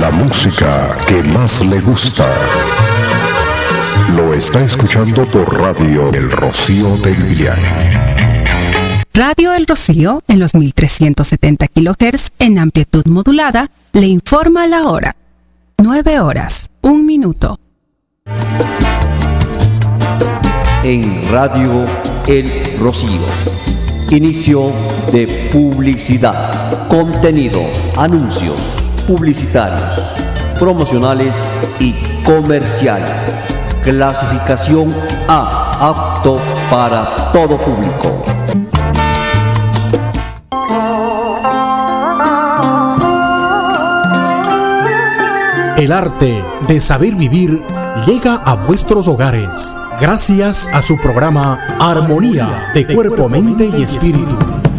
La música que más le gusta. Lo está escuchando por Radio El Rocío del Viaje. Radio El Rocío, en los 1370 kHz en amplitud modulada, le informa la hora. 9 horas, 1 minuto. En Radio El Rocío. Inicio de publicidad. Contenido, anuncios publicitarios, promocionales y comerciales. Clasificación A, apto para todo público. El arte de saber vivir llega a vuestros hogares gracias a su programa Armonía de Cuerpo, Mente y Espíritu.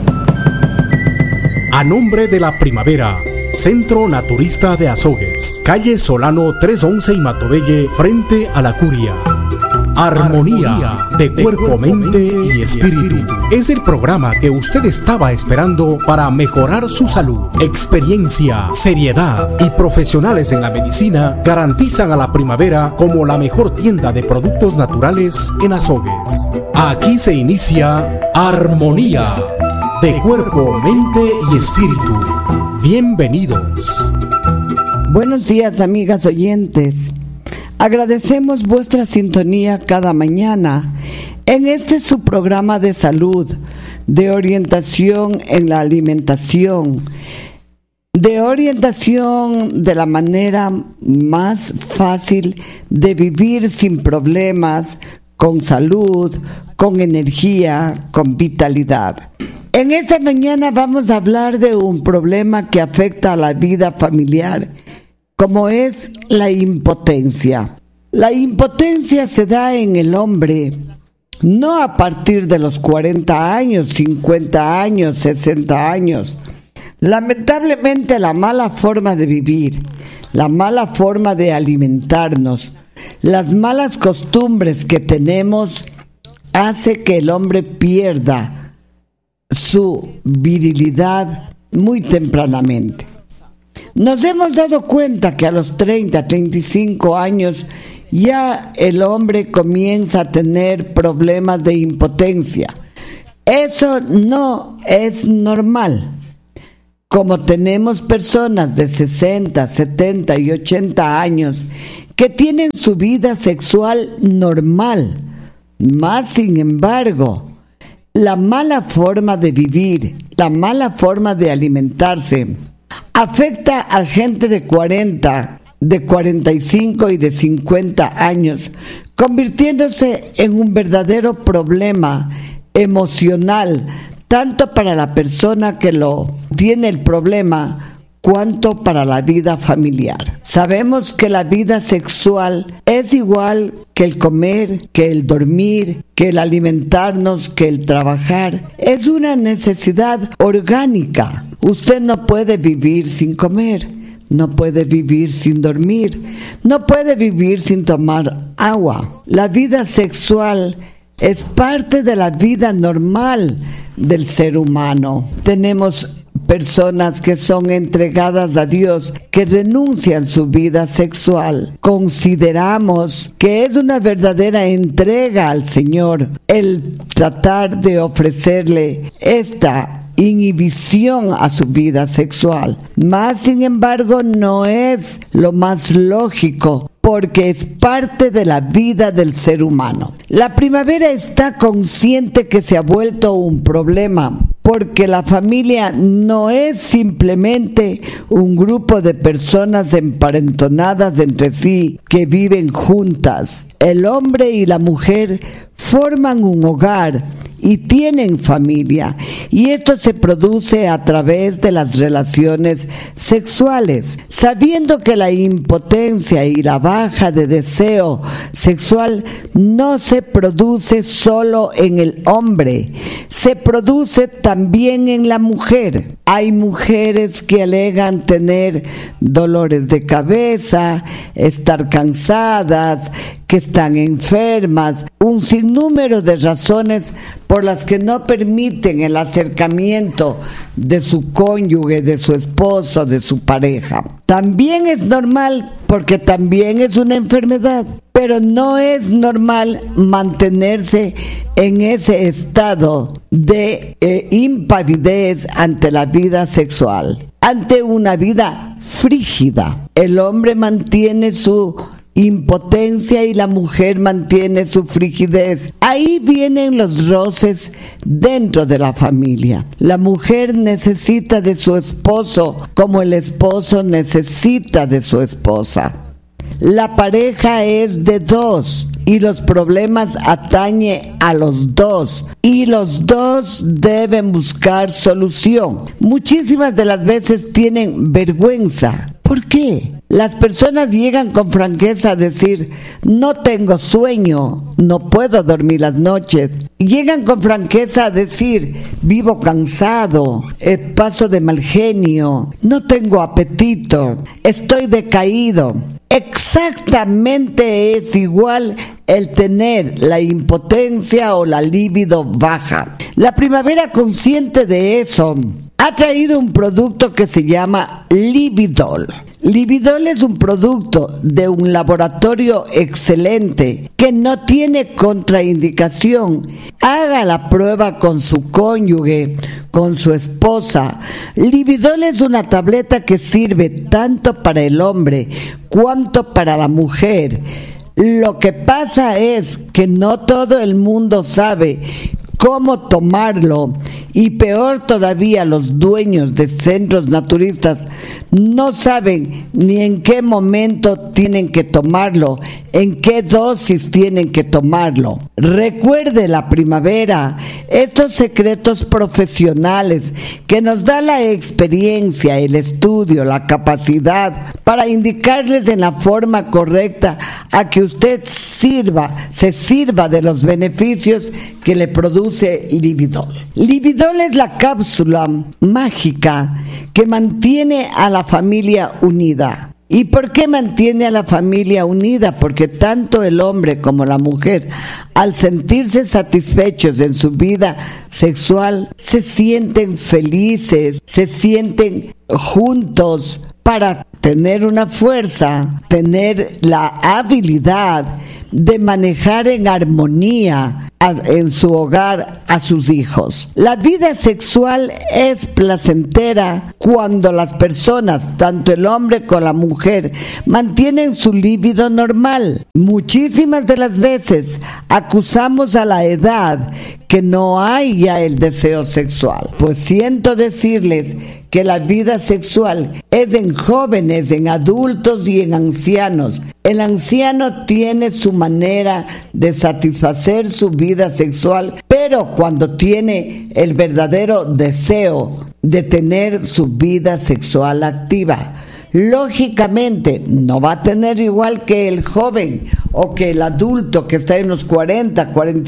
A nombre de la Primavera, Centro Naturista de Azogues, calle Solano 311 y Matobelle, frente a la Curia. Armonía de Cuerpo, Mente y Espíritu es el programa que usted estaba esperando para mejorar su salud. Experiencia, seriedad y profesionales en la medicina garantizan a la Primavera como la mejor tienda de productos naturales en Azogues. Aquí se inicia Armonía de Cuerpo, Mente y Espíritu. Bienvenidos. Buenos días, amigas oyentes. Agradecemos vuestra sintonía cada mañana en este su programa de salud, de orientación en la alimentación, de orientación de la manera más fácil de vivir sin problemas, con salud, con energía, con vitalidad. En esta mañana vamos a hablar de un problema que afecta a la vida familiar, como es la impotencia. La impotencia se da en el hombre no a partir de los 40 años, 50 años, 60 años. Lamentablemente la mala forma de vivir, la mala forma de alimentarnos, las malas costumbres que tenemos hace que el hombre pierda su virilidad muy tempranamente. Nos hemos dado cuenta que a los 30, 35 años ya el hombre comienza a tener problemas de impotencia. Eso no es normal. Como tenemos personas de 60, 70 y 80 años que tienen su vida sexual normal, más sin embargo, la mala forma de vivir, la mala forma de alimentarse, afecta a gente de 40, de 45 y de 50 años, convirtiéndose en un verdadero problema emocional, tanto para la persona que lo tiene el problema, cuanto para la vida familiar. Sabemos que la vida sexual es igual que el comer, que el dormir, que el alimentarnos, que el trabajar. Es una necesidad orgánica. Usted no puede vivir sin comer, no puede vivir sin dormir, no puede vivir sin tomar agua. La vida sexual es parte de la vida normal del ser humano. Tenemos personas que son entregadas a Dios, que renuncian su vida sexual. Consideramos que es una verdadera entrega al Señor el tratar de ofrecerle esta inhibición a su vida sexual. Más sin embargo, no es lo más lógico, porque es parte de la vida del ser humano. La Primavera está consciente que se ha vuelto un problema, porque la familia no es simplemente un grupo de personas emparentonadas entre sí que viven juntas. El hombre y la mujer forman un hogar y tienen familia, y esto se produce a través de las relaciones sexuales, sabiendo que la impotencia y la baja de deseo sexual no se produce solo en el hombre, se produce también en la mujer. Hay mujeres que alegan tener dolores de cabeza, estar cansadas, que están enfermas, un sinnúmero número de razones por las que no permiten el acercamiento de su cónyuge, de su esposo, de su pareja. También es normal porque también es una enfermedad, pero no es normal mantenerse en ese estado de impavidez ante la vida sexual, ante una vida frígida. El hombre mantiene su impotencia y la mujer mantiene su frigidez. Ahí vienen los roces dentro de la familia. La mujer necesita de su esposo como el esposo necesita de su esposa. La pareja es de dos y los problemas atañen a los dos y los dos deben buscar solución. Muchísimas de las veces tienen vergüenza. ¿Por qué? Las personas llegan con franqueza a decir, no tengo sueño, no puedo dormir las noches. Llegan con franqueza a decir, vivo cansado, paso de mal genio, no tengo apetito, estoy decaído. Exactamente es igual el tener la impotencia o la libido baja. La primavera, consciente de eso, ha traído un producto que se llama Lividol. Lividol es un producto de un laboratorio excelente que no tiene contraindicación. Haga la prueba con su cónyuge, con su esposa. Lividol es una tableta que sirve tanto para el hombre cuanto para la mujer. Lo que pasa es que no todo el mundo sabe cómo tomarlo, y peor todavía, los dueños de centros naturistas no saben ni en qué momento tienen que tomarlo, en qué dosis tienen que tomarlo. Recuerde la primavera, estos secretos profesionales que nos da la experiencia, el estudio, la capacidad para indicarles en la forma correcta a que usted se sirva de los beneficios que le produce Lividol. Lividol es la cápsula mágica que mantiene a la familia unida. ¿Y por qué mantiene a la familia unida? Porque tanto el hombre como la mujer, al sentirse satisfechos en su vida sexual, se sienten felices, se sienten juntos para tener una fuerza, tener la habilidad de manejar en armonía en su hogar a sus hijos. La vida sexual es placentera cuando las personas, tanto el hombre como la mujer, mantienen su libido normal. Muchísimas de las veces acusamos a la edad que no hay ya el deseo sexual. Pues siento decirles que la vida sexual es en jóvenes, en adultos y en ancianos. El anciano tiene su manera de satisfacer su vida sexual, pero cuando tiene el verdadero deseo de tener su vida sexual activa, lógicamente no va a tener igual que el joven o que el adulto que está en los 40,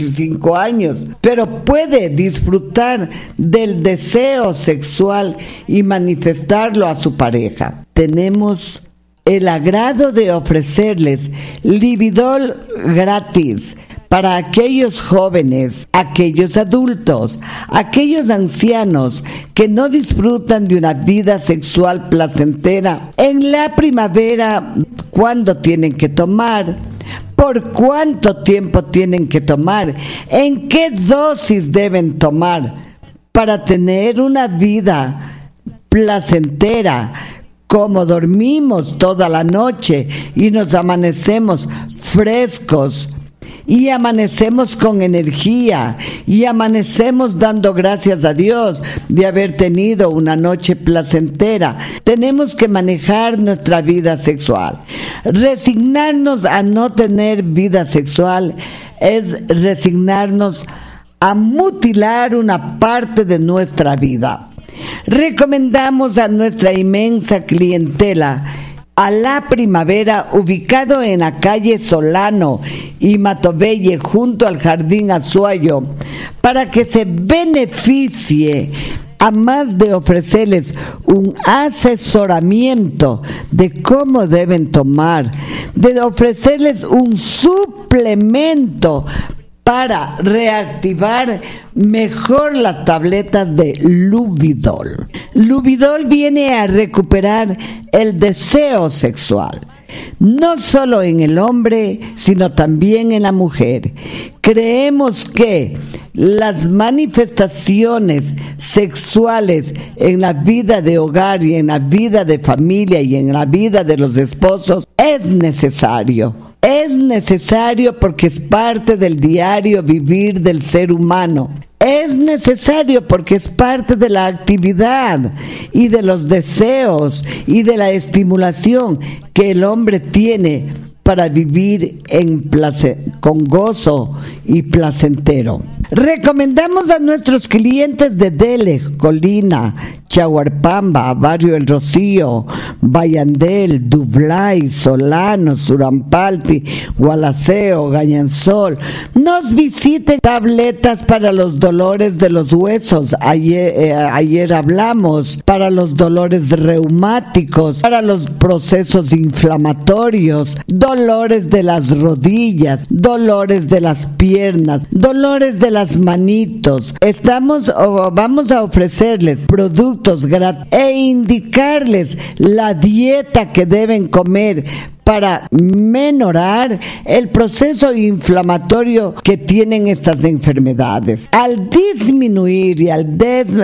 45 años, pero puede disfrutar del deseo sexual y manifestarlo a su pareja. Tenemos el agrado de ofrecerles Lividol gratis para aquellos jóvenes, aquellos adultos, aquellos ancianos que no disfrutan de una vida sexual placentera. En la primavera, ¿cuándo tienen que tomar? ¿Por cuánto tiempo tienen que tomar? ¿En qué dosis deben tomar para tener una vida placentera? Como dormimos toda la noche y nos amanecemos frescos, y amanecemos con energía, y amanecemos dando gracias a Dios de haber tenido una noche placentera. Tenemos que manejar nuestra vida sexual. Resignarnos a no tener vida sexual es resignarnos a mutilar una parte de nuestra vida. Recomendamos a nuestra inmensa clientela a la primavera, ubicado en la calle Solano y Matovelle, junto al Jardín Azuayo, para que se beneficie, a más de ofrecerles un asesoramiento de cómo deben tomar, de ofrecerles un suplemento para reactivar mejor las tabletas de Luvidol. Luvidol viene a recuperar el deseo sexual, no solo en el hombre, sino también en la mujer. Creemos que las manifestaciones sexuales en la vida de hogar y en la vida de familia y en la vida de los esposos es necesario. Es necesario porque es parte del diario vivir del ser humano. Es necesario porque es parte de la actividad y de los deseos y de la estimulación que el hombre tiene para vivir con gozo y placentero. Recomendamos a nuestros clientes de Dele, Colina, Chahuarpamba, Barrio El Rocío, Bayandel, Dublay, Solano, Surampalti, Gualaceo, Gañansol. Nos visiten tabletas para los dolores de los huesos. Ayer hablamos para los dolores reumáticos, para los procesos inflamatorios, dolores de las rodillas, dolores de las piernas, dolores de las manitos. Vamos a ofrecerles productos gratis e indicarles la dieta que deben comer para menorar el proceso inflamatorio que tienen estas enfermedades. Al disminuir y al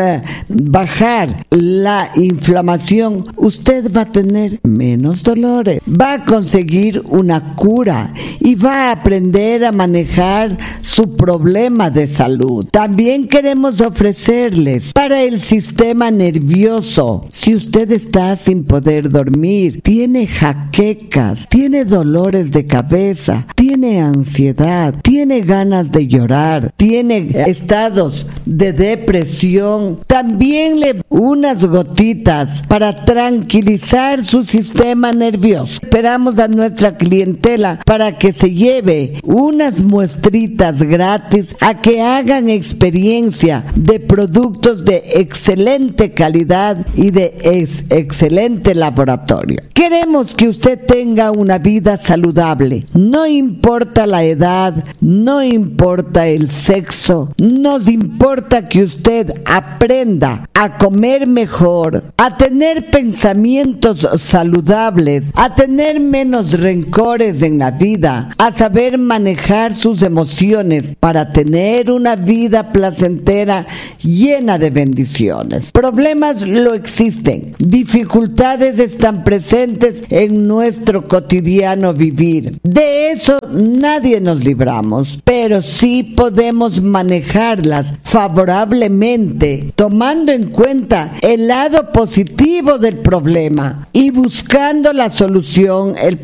bajar la inflamación, usted va a tener menos dolores, va a conseguir una cura y va a aprender a manejar su problema de salud. También queremos ofrecerles para el sistema nervioso. Si usted está sin poder dormir, tiene jaquecas, tiene dolores de cabeza, tiene ansiedad, tiene ganas de llorar, tiene estados de depresión, también unas gotitas para tranquilizar su sistema nervioso. Esperamos a nuestra clientela para que se lleve unas muestritas gratis a que hagan experiencia de productos de excelente calidad y de excelente laboratorio. Queremos que usted tenga una vida saludable. No importa la edad, no importa el sexo, nos importa que usted aprenda a comer mejor, a tener pensamientos saludables, a tener menos rencores en la vida, a saber manejar sus emociones para tener una vida placentera llena de bendiciones. Problemas lo existen, dificultades están presentes en nuestro cotidiano vivir. De eso nadie nos libramos, pero sí podemos manejarlas favorablemente, tomando en cuenta el lado positivo del problema y buscando la solución, el